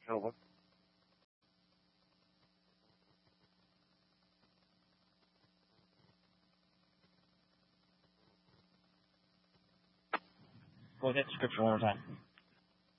Over. Go ahead, the scripture one more time.